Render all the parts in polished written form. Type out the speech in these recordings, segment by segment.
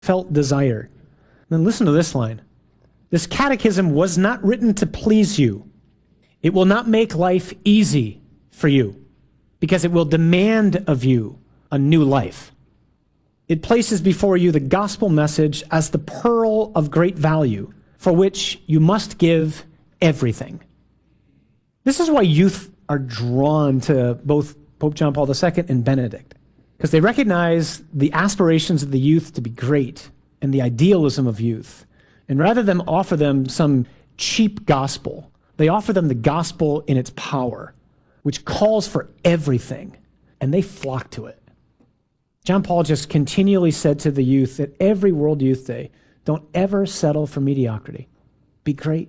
heartfelt desire. Then listen to this line. This catechism was not written to please you. It will not make life easy for you because it will demand of you a new life. It places before you the gospel message as the pearl of great value for which you must give everything. This is why youth are drawn to both Pope John Paul II and Benedict, because they recognize the aspirations of the youth to be great and the idealism of youth. And rather than offer them some cheap gospel, they offer them the gospel in its power, which calls for everything, and they flock to it. John Paul just continually said to the youth at every World Youth Day, don't ever settle for mediocrity. Be great.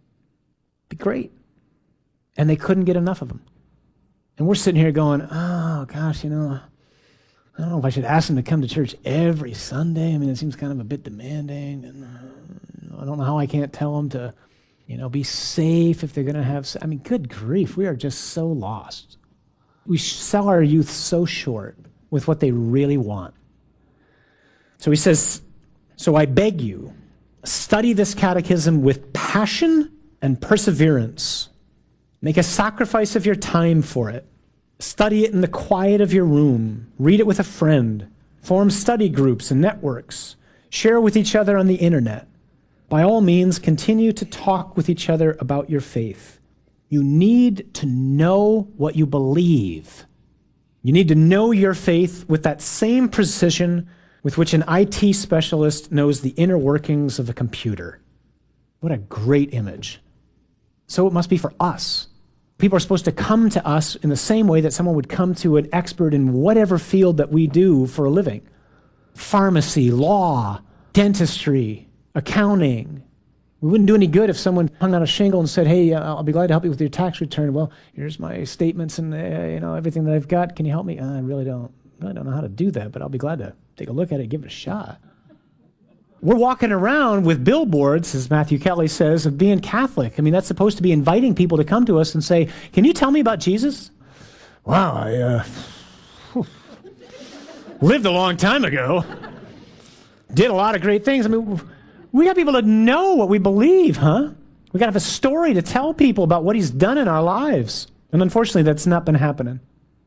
Be great. And they couldn't get enough of him. And we're sitting here going, oh, gosh, I don't know if I should ask them to come to church every Sunday. I mean, it seems kind of a bit demanding. And I don't know how I can't tell them to, be safe if they're going to have... good grief, we are just so lost. We sell our youth so short with what they really want. So he says, so I beg you, study this catechism with passion and perseverance. Make a sacrifice of your time for it. Study it in the quiet of your room. Read it with a friend. Form study groups and networks. Share with each other on the internet. By all means, continue to talk with each other about your faith. You need to know what you believe. You need to know your faith with that same precision with which an IT specialist knows the inner workings of a computer. What a great image. So it must be for us. People are supposed to come to us in the same way that someone would come to an expert in whatever field that we do for a living. Pharmacy, law, dentistry, accounting. We wouldn't do any good if someone hung out a shingle and said, hey, I'll be glad to help you with your tax return. Well, here's my statements and everything that I've got. Can you help me? I really don't know how to do that, but I'll be glad to take a look at it and give it a shot. We're walking around with billboards, as Matthew Kelly says, of being Catholic. That's supposed to be inviting people to come to us and say, can you tell me about Jesus? Wow, I lived a long time ago. Did a lot of great things. We got people to know what we believe, huh? We got to have a story to tell people about what he's done in our lives. And unfortunately, that's not been happening.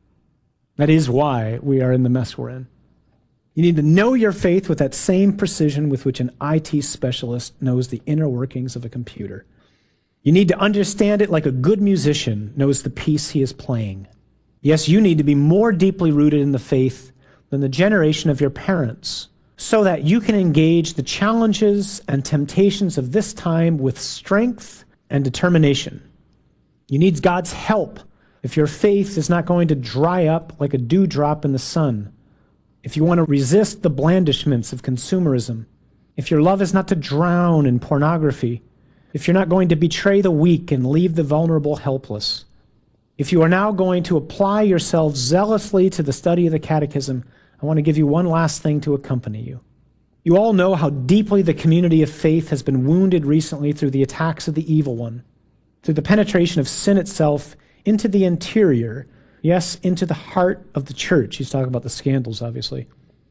That is why we are in the mess we're in. You need to know your faith with that same precision with which an IT specialist knows the inner workings of a computer. You need to understand it like a good musician knows the piece he is playing. Yes, you need to be more deeply rooted in the faith than the generation of your parents, so that you can engage the challenges and temptations of this time with strength and determination. You need God's help if your faith is not going to dry up like a dewdrop in the sun, if you want to resist the blandishments of consumerism, if your love is not to drown in pornography, if you're not going to betray the weak and leave the vulnerable helpless, if you are now going to apply yourself zealously to the study of the Catechism, I want to give you one last thing to accompany you. You all know how deeply the community of faith has been wounded recently through the attacks of the evil one, through the penetration of sin itself into the interior, yes, into the heart of the church. He's talking about the scandals, obviously.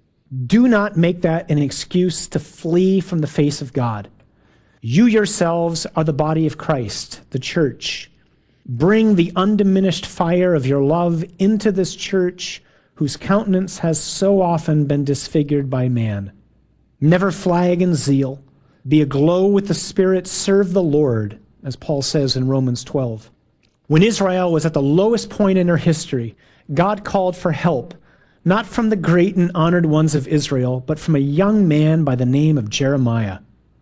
Do not make that an excuse to flee from the face of God. You yourselves are the body of Christ, the church. Bring the undiminished fire of your love into this church, whose countenance has so often been disfigured by man. Never flag in zeal. Be aglow with the Spirit. Serve the Lord, as Paul says in Romans 12. When Israel was at the lowest point in her history, God called for help, not from the great and honored ones of Israel, but from a young man by the name of Jeremiah.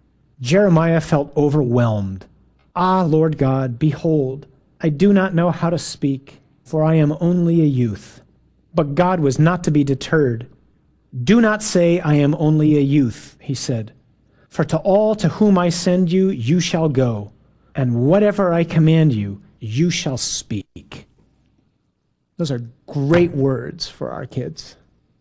Jeremiah felt overwhelmed. Ah, Lord God, behold, I do not know how to speak, for I am only a youth. But God was not to be deterred. Do not say, I am only a youth, he said. For to all to whom I send you, you shall go, and whatever I command you, you shall speak. Those are great words for our kids.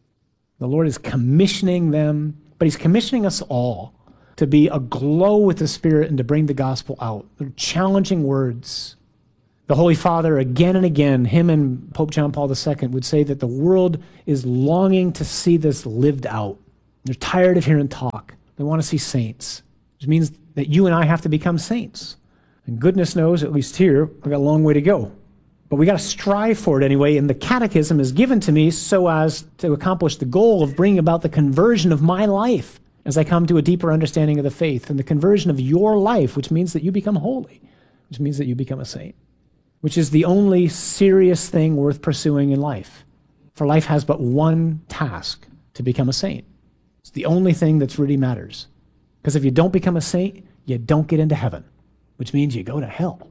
The Lord is commissioning them, but he's commissioning us all to be aglow with the Spirit and to bring the gospel out. They're challenging words. The Holy Father, again and again, him and Pope John Paul II would say that the world is longing to see this lived out. They're tired of hearing talk. They want to see saints, which means that you and I have to become saints. And goodness knows, at least here, I've got a long way to go. But we got to strive for it anyway, and the catechism is given to me so as to accomplish the goal of bringing about the conversion of my life as I come to a deeper understanding of the faith, and the conversion of your life, which means that you become holy, which means that you become a saint, which is the only serious thing worth pursuing in life. For life has but one task: to become a saint. It's the only thing that really matters. Because if you don't become a saint, you don't get into heaven, which means you go to hell.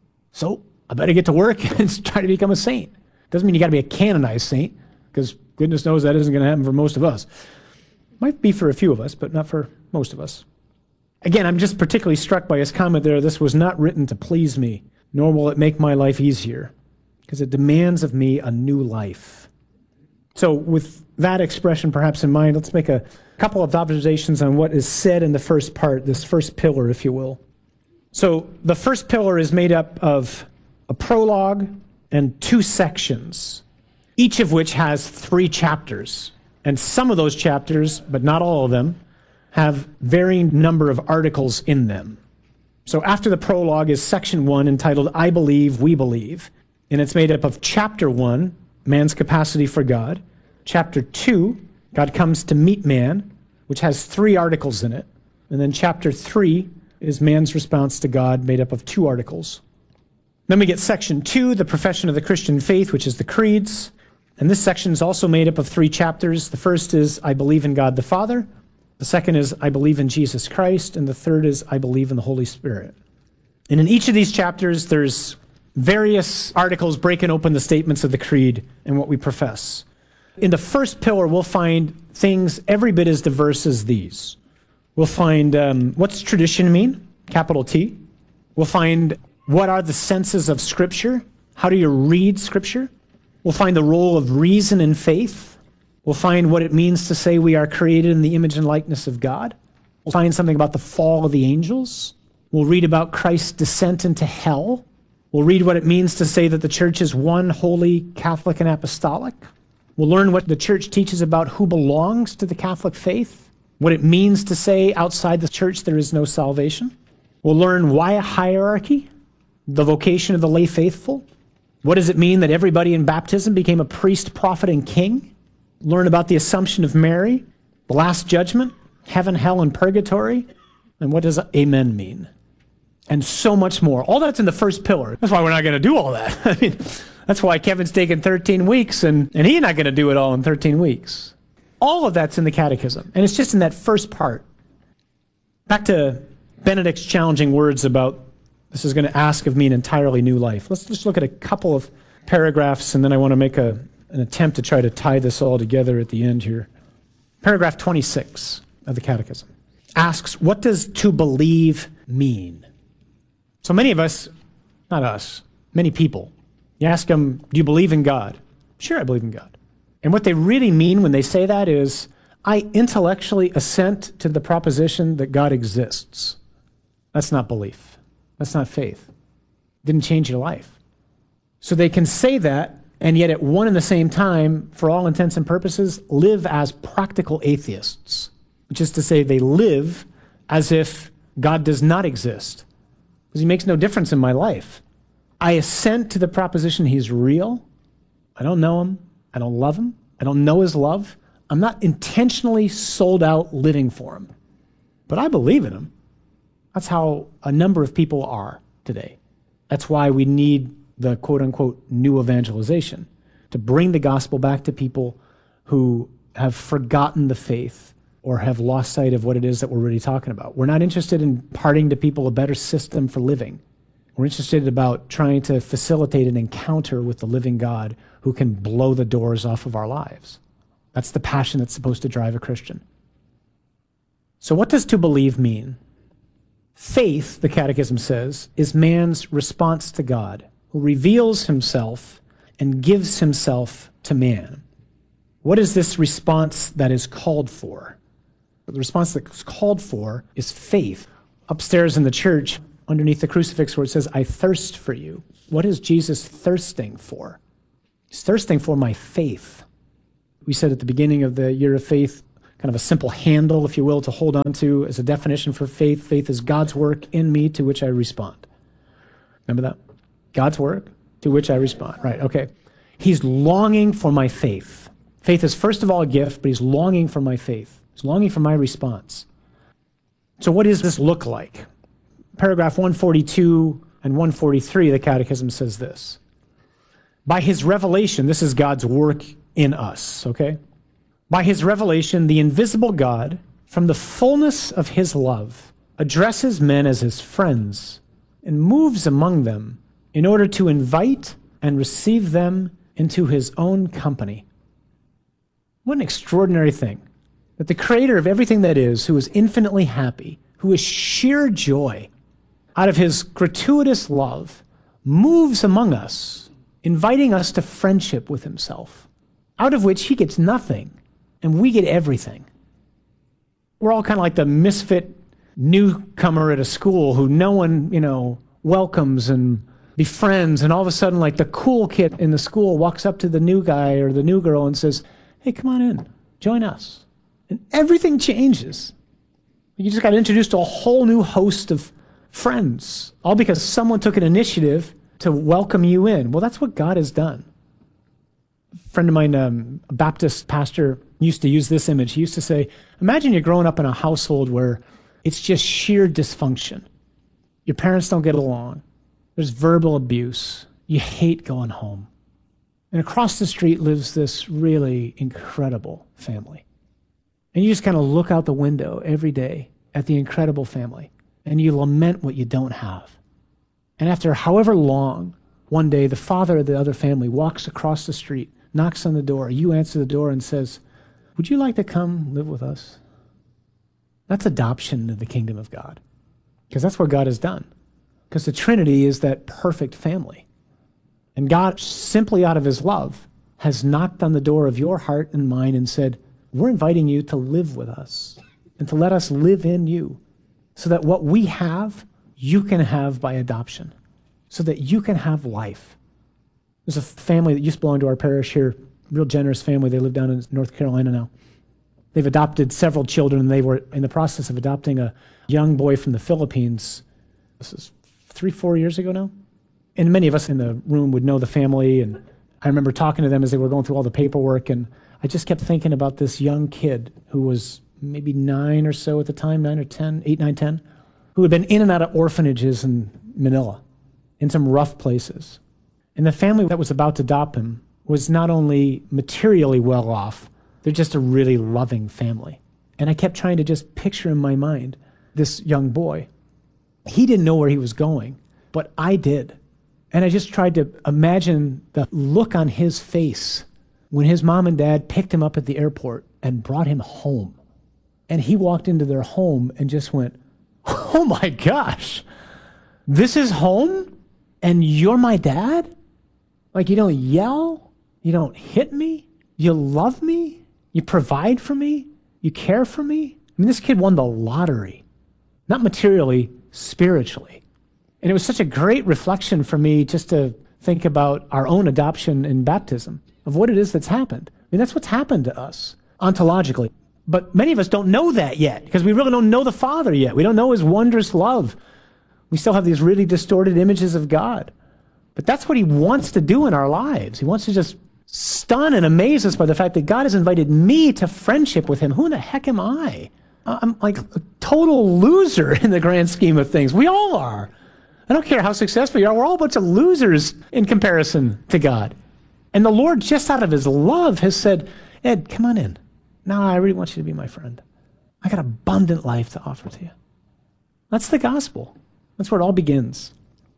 So I better get to work and try to become a saint. Doesn't mean you got to be a canonized saint, because goodness knows that isn't going to happen for most of us. Might be for a few of us, but not for most of us. Again, I'm just particularly struck by his comment there: this was not written to please me, nor will it make my life easier, because it demands of me a new life. So with that expression perhaps in mind, let's make a couple of observations on what is said in the first part, this first pillar, if you will. So the first pillar is made up of a prologue and 2 sections, each of which has 3 chapters. And some of those chapters, but not all of them, have varying number of articles in them. So after the prologue is section 1 entitled I Believe, We Believe. And it's made up of chapter 1, man's capacity for God. Chapter 2, God comes to meet man, which has 3 articles in it. And then chapter 3 is man's response to God, made up of 2 articles. Then we get section 2, the profession of the Christian faith, which is the creeds. And this section is also made up of 3 chapters. The first is I believe in God the Father. The second is I believe in Jesus Christ. And the third is I believe in the Holy Spirit. And in each of these chapters, there's various articles breaking open the statements of the creed and what we profess. In the first pillar, we'll find things every bit as diverse as these. We'll find what's tradition mean, capital T. We'll find what are the senses of Scripture. How do you read Scripture? We'll find the role of reason in faith. We'll find what it means to say we are created in the image and likeness of God. We'll find something about the fall of the angels. We'll read about Christ's descent into hell. We'll read what it means to say that the church is one, holy, Catholic, and apostolic. We'll learn what the church teaches about who belongs to the Catholic faith, what it means to say outside the church there is no salvation. We'll learn why a hierarchy, the vocation of the lay faithful. What does it mean that everybody in baptism became a priest, prophet, and king? Learn about the Assumption of Mary, the Last Judgment, heaven, hell, and purgatory. And what does amen mean? And so much more. All that's in the first pillar. That's why we're not going to do all that. I mean, that's why Kevin's taken 13 weeks, and he's not going to do it all in 13 weeks. All of that's in the catechism, and it's just in that first part. Back to Benedict's challenging words about this is going to ask of me an entirely new life. Let's just look at a couple of paragraphs, and then I want to make an attempt to try to tie this all together at the end here. Paragraph 26 of the catechism asks, what does to believe mean? So many of us, not us, many people, you ask them, do you believe in God? Sure, I believe in God. And what they really mean when they say that is, I intellectually assent to the proposition that God exists. That's not belief. That's not faith. It didn't change your life. So they can say that, and yet at one and the same time, for all intents and purposes, live as practical atheists, which is to say they live as if God does not exist, because he makes no difference in my life. I assent to the proposition he's real. I don't know him. I don't love him. I don't know his love. I'm not intentionally sold out living for him. But I believe in him. That's how a number of people are today. That's why we need the quote-unquote new evangelization, to bring the gospel back to people who have forgotten the faith or have lost sight of what it is that we're really talking about. We're not interested in imparting to people a better system for living. We're interested about trying to facilitate an encounter with the living God who can blow the doors off of our lives. That's the passion that's supposed to drive a Christian. So what does to believe mean? Faith, the Catechism says, is man's response to God, who reveals himself and gives himself to man. What is this response that is called for? The response that's called for is faith. Upstairs in the church, underneath the crucifix where it says, I thirst for you. What is Jesus thirsting for? He's thirsting for my faith. We said at the beginning of the year of faith, kind of a simple handle, if you will, to hold on to as a definition for faith. Faith is God's work in me to which I respond. Remember that? God's work to which I respond. Right, okay. He's longing for my faith. Faith is first of all a gift, but he's longing for my faith. He's longing for my response. So what does this look like? Paragraph 142 and 143, the Catechism says this. By his revelation, this is God's work in us, okay? By his revelation, the invisible God, from the fullness of his love, addresses men as his friends and moves among them in order to invite and receive them into his own company. What an extraordinary thing, that the creator of everything that is, who is infinitely happy, who is sheer joy, out of his gratuitous love, moves among us, inviting us to friendship with himself, out of which he gets nothing, and we get everything. We're all kind of like the misfit newcomer at a school who no one, welcomes and befriends, and all of a sudden, like the cool kid in the school walks up to the new guy or the new girl and says, hey, come on in, join us. And everything changes. You just got introduced to a whole new host of friends, all because someone took an initiative to welcome you in. Well, that's what God has done. A friend of mine, a Baptist pastor, used to use this image. He used to say, imagine you're growing up in a household where it's just sheer dysfunction. Your parents don't get along. There's verbal abuse. You hate going home. And across the street lives this really incredible family. And you just kind of look out the window every day at the incredible family, and you lament what you don't have. And after however long, one day the father of the other family walks across the street, knocks on the door, you answer the door and says, would you like to come live with us? That's adoption into the kingdom of God, because that's what God has done. Because the Trinity is that perfect family. And God, simply out of his love, has knocked on the door of your heart and mine and said, we're inviting you to live with us and to let us live in you so that what we have, you can have by adoption, so that you can have life. There's a family that used to belong to our parish here, real generous family. They live down in North Carolina now. They've adopted several children, and they were in the process of adopting a young boy from the Philippines. This is 3-4 years ago now. And many of us in the room would know the family, and I remember talking to them as they were going through all the paperwork, and I just kept thinking about this young kid who was maybe 9 or so at the time, 9 or 10, 8, 9, 10, who had been in and out of orphanages in Manila, in some rough places. And the family that was about to adopt him was not only materially well off, they're just a really loving family. And I kept trying to just picture in my mind this young boy. He didn't know where he was going, but I did. And I just tried to imagine the look on his face when his mom and dad picked him up at the airport and brought him home. And he walked into their home and just went, oh my gosh, this is home? And you're my dad? Like, you don't yell? You don't hit me? You love me? You provide for me? You care for me? I mean, this kid won the lottery. Not materially, spiritually. And it was such a great reflection for me just to think about our own adoption and baptism, of what it is that's happened. I mean, that's what's happened to us ontologically. But many of us don't know that yet, because we really don't know the Father yet. We don't know his wondrous love. We still have these really distorted images of God. But that's what he wants to do in our lives. He wants to just stun and amaze us by the fact that God has invited me to friendship with him. Who in the heck am I? I'm like a total loser in the grand scheme of things. We all are. I don't care how successful you are. We're all a bunch of losers in comparison to God. And the Lord, just out of his love, has said, Ed, come on in. No, I really want you to be my friend. I got abundant life to offer to you. That's the gospel. That's where it all begins.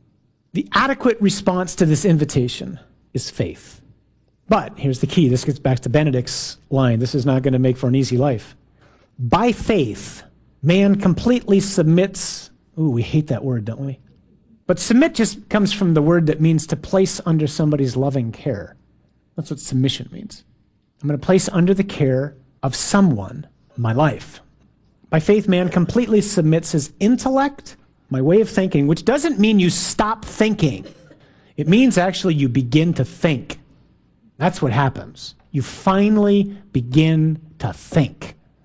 The adequate response to this invitation is faith. But here's the key. This gets back to Benedict's line. This is not going to make for an easy life. By faith, man completely submits. Ooh, we hate that word, don't we? But submit just comes from the word that means to place under somebody's loving care. That's what submission means. I'm going to place under the care of someone my life. By faith, man completely submits his intellect, my way of thinking, which doesn't mean you stop thinking. It means actually you begin to think. That's what happens. You finally begin to think.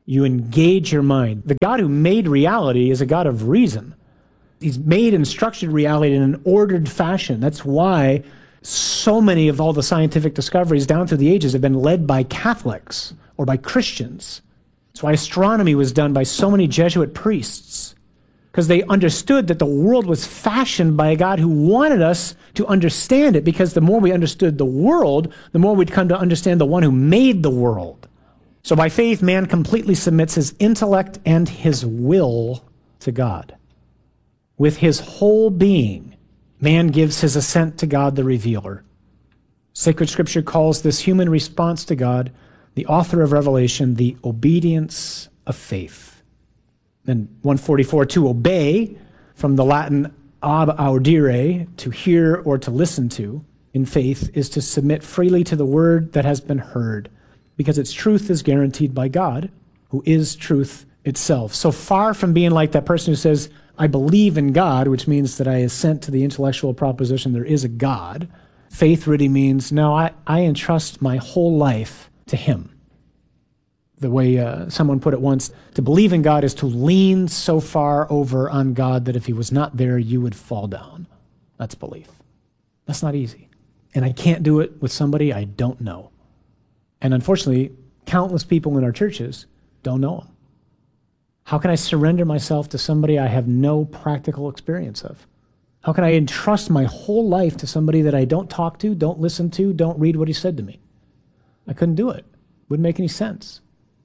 You engage your mind. The God who made reality is a God of reason. He's made and structured reality in an ordered fashion. That's why so many of all the scientific discoveries down through the ages have been led by Catholics or by Christians. That's why astronomy was done by so many Jesuit priests, because they understood that the world was fashioned by a God who wanted us to understand it, because the more we understood the world, the more we'd come to understand the one who made the world. So by faith, man completely submits his intellect and his will to God. With his whole being, man gives his assent to God the revealer. Sacred Scripture calls this human response to God, the author of Revelation, the obedience of faith. Then 144, to obey, from the Latin ab audire, to hear or to listen to, in faith, is to submit freely to the word that has been heard, because its truth is guaranteed by God, who is truth itself. So far from being like that person who says, I believe in God, which means that I assent to the intellectual proposition there is a God, faith really means, no, I entrust my whole life to him. The way someone put it once, to believe in God is to lean so far over on God that if he was not there, you would fall down. That's belief. That's not easy. And I can't do it with somebody I don't know. And unfortunately, countless people in our churches don't know him. How can I surrender myself to somebody I have no practical experience of? How can I entrust my whole life to somebody that I don't talk to, don't listen to, don't read what he said to me? I couldn't do it. Wouldn't make any sense.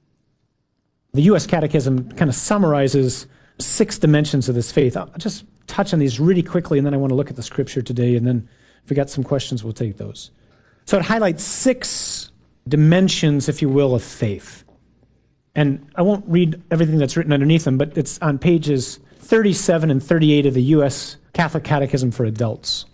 The U.S. Catechism kind of summarizes 6 dimensions of this faith. I'll just touch on these really quickly, and then I want to look at the Scripture today, and then if we got some questions, we'll take those. So it highlights 6 dimensions, if you will, of faith. And I won't read everything that's written underneath them, but it's on pages 37 and 38 of the U.S. Catholic Catechism for Adults.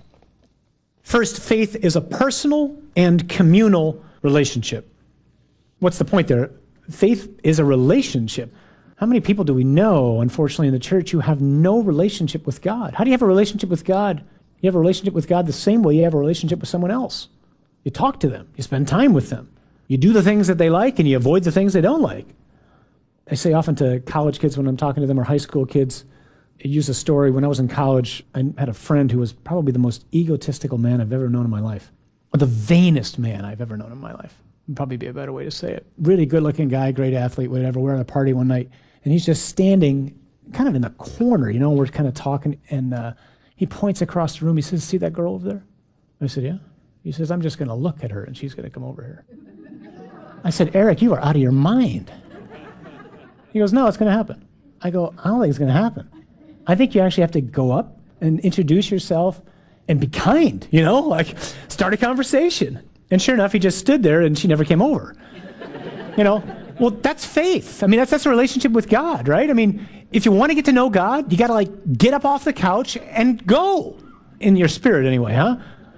First, faith is a personal and communal relationship. What's the point there? Faith is a relationship. How many people do we know, unfortunately, in the church who have no relationship with God? How do you have a relationship with God? You have a relationship with God the same way you have a relationship with someone else. You talk to them. You spend time with them. You do the things that they like, and you avoid the things they don't like. I say often to college kids when I'm talking to them, or high school kids, I use a story. When I was in college, I had a friend who was probably the most egotistical man I've ever known in my life, or the vainest man I've ever known in my life. Would probably be a better way to say it. Really good-looking guy, great athlete, whatever. We're at a party one night, and he's just standing kind of in the corner, you know, we're kind of talking, and he points across the room. He says, see that girl over there? I said, yeah. He says, I'm just going to look at her, and she's going to come over here. I said, Eric, you are out of your mind. He goes, no, it's going to happen. I go, I don't think it's going to happen. I think you actually have to go up and introduce yourself and be kind, you know, like start a conversation. And sure enough, he just stood there and she never came over. You know, well, that's faith. I mean, that's a relationship with God, right? I mean, if you want to get to know God, you got to like get up off the couch and go, in your spirit anyway, huh?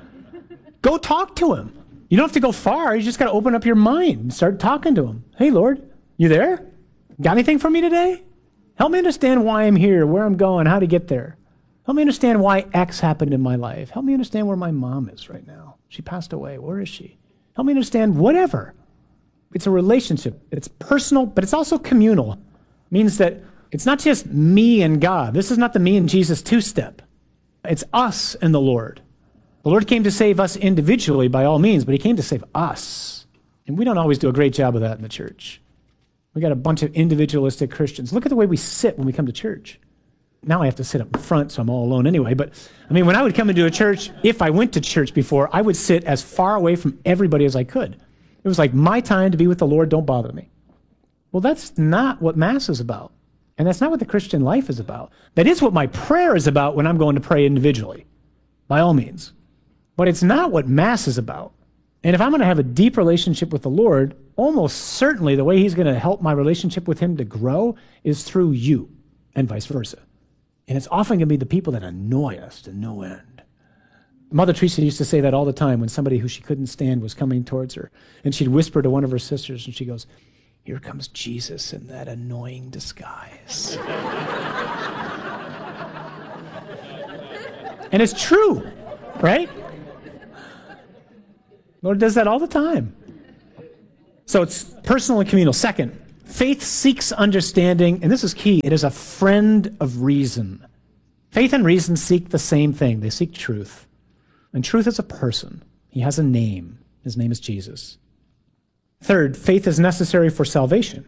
Go talk to him. You don't have to go far. You just got to open up your mind and start talking to him. Hey, Lord, you there? Got anything for me today? Help me understand why I'm here, where I'm going, how to get there. Help me understand why X happened in my life. Help me understand where my mom is right now. She passed away. Where is she? Help me understand whatever. It's a relationship. It's personal, but it's also communal. It means that it's not just me and God. This is not the me and Jesus two-step. It's us and the Lord. The Lord came to save us individually by all means, but he came to save us. And we don't always do a great job of that in the church. We got a bunch of individualistic Christians. Look at the way we sit when we come to church. Now I have to sit up in front, so I'm all alone anyway. But, I mean, when I would come into a church, if I went to church before, I would sit as far away from everybody as I could. It was like, my time to be with the Lord, don't bother me. Well, that's not what Mass is about. And that's not what the Christian life is about. That is what my prayer is about when I'm going to pray individually, by all means. But it's not what Mass is about. And if I'm going to have a deep relationship with the Lord, almost certainly the way he's going to help my relationship with him to grow is through you, and vice versa. And it's often going to be the people that annoy us to no end. Mother Teresa used to say that all the time when somebody who she couldn't stand was coming towards her. And she'd whisper to one of her sisters, and she goes, here comes Jesus in that annoying disguise. And it's true, right? Lord does that all the time. So it's personal and communal. Second, Faith seeks understanding, and this is key, it is a friend of reason. Faith and reason seek the same thing. They seek truth. And truth is a person. He has a name. His name is Jesus. Third, faith is necessary for salvation.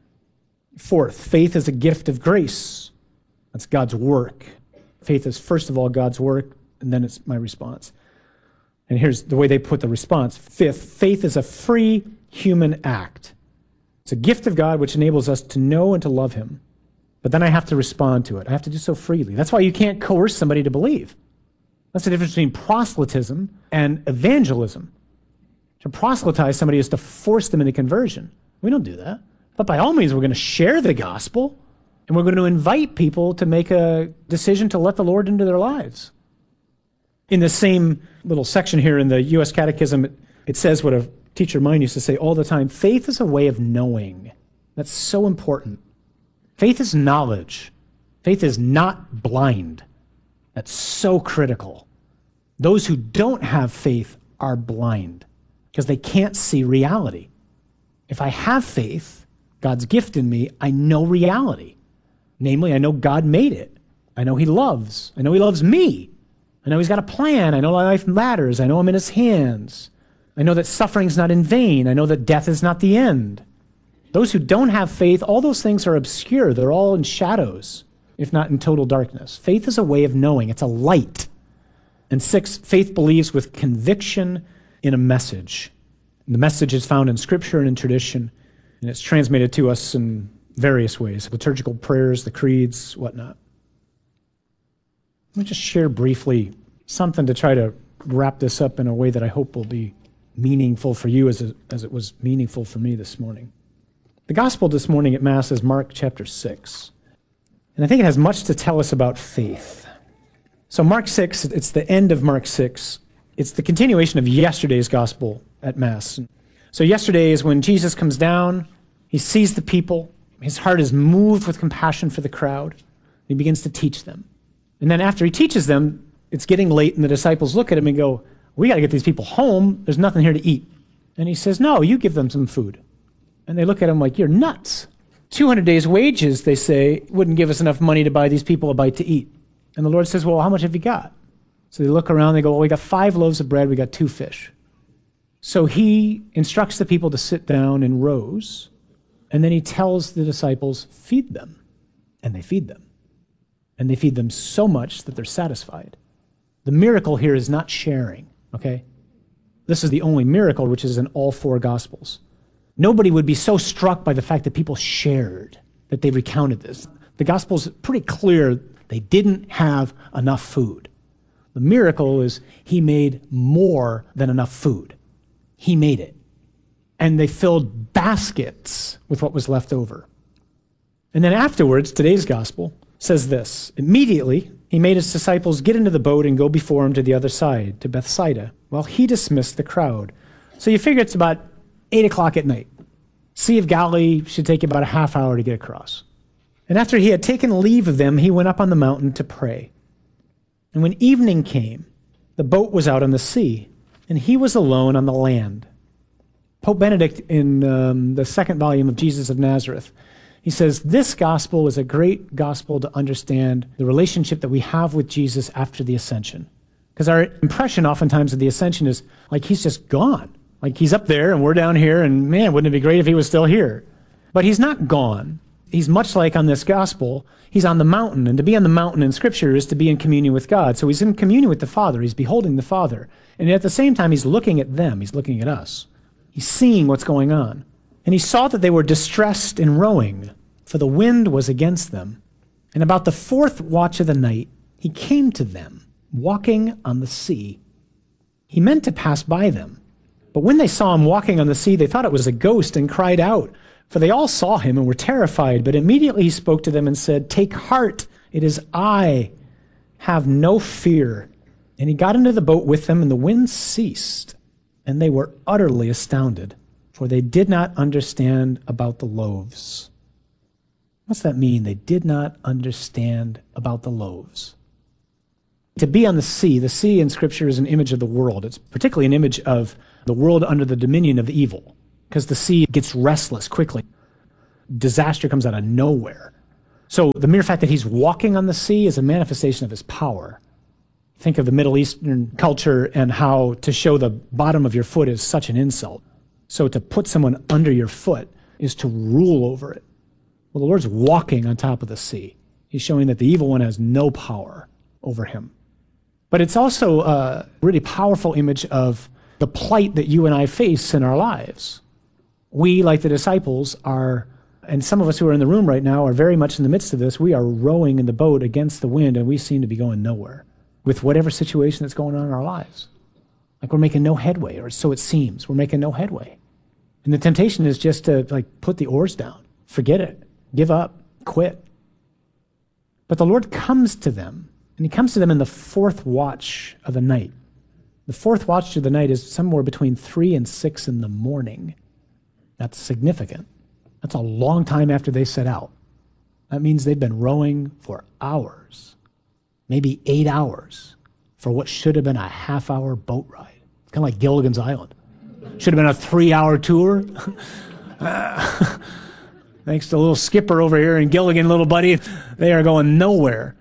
Fourth, faith is a gift of grace. That's God's work. Faith is first of all God's work, and then it's my response. And here's the way they put the response. Fifth, faith is a free human act. It's a gift of God which enables us to know and to love him. But then I have to respond to it. I have to do so freely. That's why you can't coerce somebody to believe. That's the difference between proselytism and evangelism. To proselytize somebody is to force them into conversion. We don't do that. But by all means, we're going to share the gospel, and we're going to invite people to make a decision to let the Lord into their lives. In the same little section here in the U.S. Catechism, it says what a teacher of mine used to say all the time: faith is a way of knowing. That's so important. Faith is knowledge. Faith is not blind. That's so critical. Those who don't have faith are blind because they can't see reality. If I have faith, God's gift in me, I know reality. Namely, I know God made it. I know he loves. I know he loves me. I know he's got a plan. I know my life matters. I know I'm in his hands. I know that suffering's not in vain. I know that death is not the end. Those who don't have faith, all those things are obscure. They're all in shadows, if not in total darkness. Faith is a way of knowing. It's a light. And six, faith believes with conviction in a message. And the message is found in Scripture and in tradition, and it's transmitted to us in various ways: liturgical prayers, the creeds, whatnot. Let me just share briefly something to try to wrap this up in a way that I hope will be meaningful for you as it was meaningful for me this morning. The gospel this morning at Mass is Mark chapter 6. And I think it has much to tell us about faith. So Mark 6, it's the end of Mark 6. It's the continuation of yesterday's gospel at Mass. So yesterday is when Jesus comes down, he sees the people, his heart is moved with compassion for the crowd, and he begins to teach them. And then after he teaches them, it's getting late, and the disciples look at him and go, "We got to get these people home. There's nothing here to eat." And he says, "No, you give them some food." And they look at him like, "You're nuts. 200 days' wages," they say, "wouldn't give us enough money to buy these people a bite to eat." And the Lord says, "Well, how much have you got?" So they look around, they go, "Well, we got 5 loaves of bread, we got 2 fish." So he instructs the people to sit down in rows, and then he tells the disciples, "Feed them." And they feed them. And they feed them so much that they're satisfied. The miracle here is not sharing, okay? This is the only miracle which is in all 4 Gospels. Nobody would be so struck by the fact that people shared that they recounted this. The Gospel's pretty clear they didn't have enough food. The miracle is he made more than enough food. He made it. And they filled baskets with what was left over. And then afterwards, today's Gospel says this: immediately he made his disciples get into the boat and go before him to the other side, to Bethsaida, while he dismissed the crowd. So you figure it's about 8 o'clock at night. Sea of Galilee should take about a half hour to get across. And after he had taken leave of them, he went up on the mountain to pray. And when evening came, the boat was out on the sea, and he was alone on the land. Pope Benedict, in the 2nd volume of Jesus of Nazareth, he says, this gospel is a great gospel to understand the relationship that we have with Jesus after the ascension. Because our impression oftentimes of the ascension is like he's just gone. Like he's up there and we're down here, and man, wouldn't it be great if he was still here? But he's not gone. He's much like on this gospel, he's on the mountain. And to be on the mountain in Scripture is to be in communion with God. So he's in communion with the Father. He's beholding the Father. And at the same time, he's looking at them. He's looking at us. He's seeing what's going on. And he saw that they were distressed in rowing, for the wind was against them. And about the 4th watch of the night, he came to them, walking on the sea. He meant to pass by them. But when they saw him walking on the sea, they thought it was a ghost and cried out. For they all saw him and were terrified. But immediately he spoke to them and said, "Take heart, it is I. Have no fear." And he got into the boat with them, and the wind ceased. And they were utterly astounded, for they did not understand about the loaves. What's that mean? They did not understand about the loaves. To be on the sea in Scripture is an image of the world. It's particularly an image of the world under the dominion of evil, because the sea gets restless quickly. disaster comes out of nowhere. So the mere fact that he's walking on the sea is a manifestation of his power. Think of the Middle Eastern culture and how to show the bottom of your foot is such an insult. So to put someone under your foot is to rule over it. Well, the Lord's walking on top of the sea. He's showing that the evil one has no power over him. But it's also a really powerful image of the plight that you and I face in our lives. We, like the disciples, are, and some of us who are in the room right now are very much in the midst of this. We are rowing in the boat against the wind, and we seem to be going nowhere with whatever situation that's going on in our lives. Like we're making no headway, or so it seems. We're making no headway. And the temptation is just to put the oars down, forget it, give up, quit. But the Lord comes to them, and he comes to them in the fourth watch of the night. The fourth watch of the night is somewhere between 3 and 6 in the morning. That's significant. That's a long time after they set out. That means they've been rowing for hours, maybe 8 hours, for what should have been a half-hour boat ride. It's kind of like Gilligan's Island. Should have been a 3-hour tour. Thanks to the little skipper over here and Gilligan, little buddy, they are going nowhere.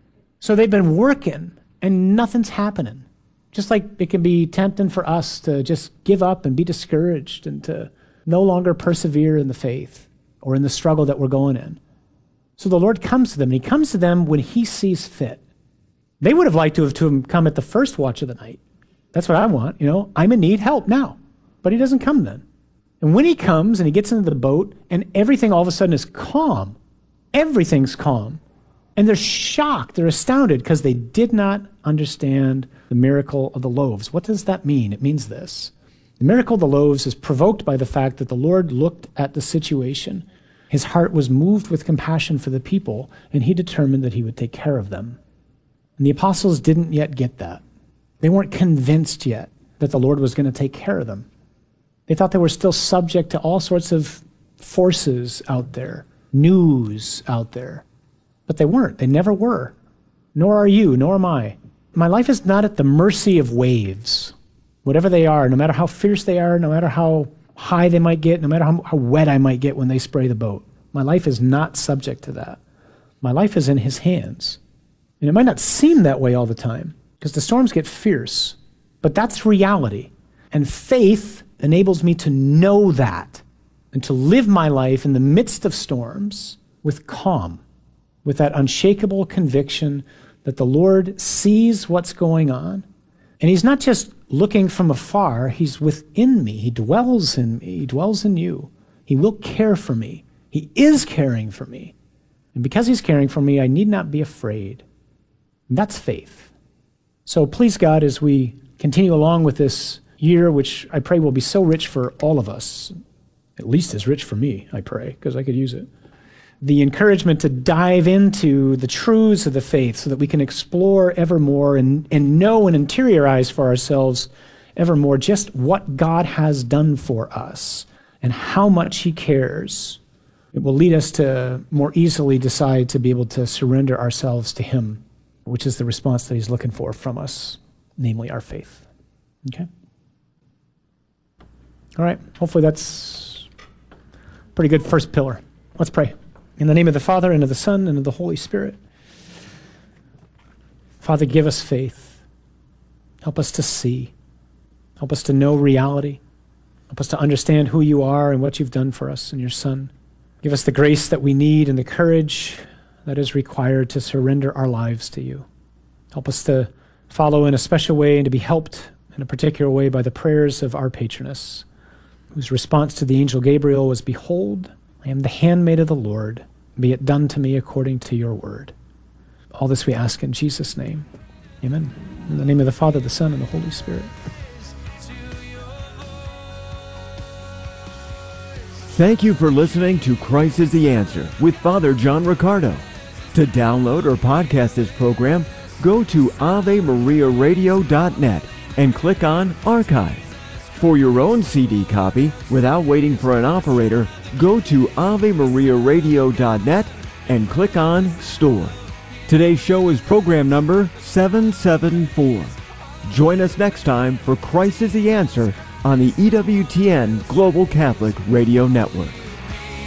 So they've been working, and nothing's happening. Just like it can be tempting for us to just give up and be discouraged and to no longer persevere in the faith or in the struggle that we're going in. So the Lord comes to them, and he comes to them when he sees fit. They would have liked to have come at the first watch of the night. That's what I want, I'm in need, help now. But he doesn't come then. And when he comes and he gets into the boat and everything all of a sudden is calm, everything's calm. And they're shocked, they're astounded because they did not understand the miracle of the loaves. What does that mean? It means this. The miracle of the loaves is provoked by the fact that the Lord looked at the situation. His heart was moved with compassion for the people, and he determined that he would take care of them. And the apostles didn't yet get that. They weren't convinced yet that the Lord was going to take care of them. They thought they were still subject to all sorts of forces out there, news out there. But they weren't. They never were. Nor are you, nor am I. My life is not at the mercy of waves, whatever they are, no matter how fierce they are, no matter how high they might get, no matter how wet I might get when they spray the boat. My life is not subject to that. My life is in his hands. And it might not seem that way all the time, because the storms get fierce, but that's reality. And faith enables me to know that and to live my life in the midst of storms with calm, with that unshakable conviction that the Lord sees what's going on. And he's not just looking from afar, he's within me. He dwells in me. He dwells in you. He will care for me. He is caring for me. And because he's caring for me, I need not be afraid. And that's faith. So please, God, as we continue along with this year, which I pray will be so rich for all of us, at least as rich for me, I pray, because I could use it. The encouragement to dive into the truths of the faith so that we can explore ever more and know and interiorize for ourselves ever more just what God has done for us and how much he cares. It will lead us to more easily decide to be able to surrender ourselves to him, which is the response that he's looking for from us, namely our faith. Okay? All right, hopefully that's a pretty good first pillar. Let's pray. In the name of the Father, and of the Son, and of the Holy Spirit. Father, give us faith. Help us to see. Help us to know reality. Help us to understand who you are and what you've done for us and your Son. Give us the grace that we need and the courage that is required to surrender our lives to you. Help us to follow in a special way and to be helped in a particular way by the prayers of our patroness, whose response to the angel Gabriel was, "Behold, I am the handmaid of the Lord. Be it done to me according to your word." All this we ask in Jesus' name. Amen. In the name of the Father, the Son, and the Holy Spirit. Thank you for listening to Christ is the Answer with Father John Riccardo. To download or podcast this program, go to AveMariaRadio.net and click on Archive. For your own CD copy, without waiting for an operator, go to AveMariaRadio.net and click on Store. Today's show is program number 774. Join us next time for Christ is the Answer on the EWTN Global Catholic Radio Network.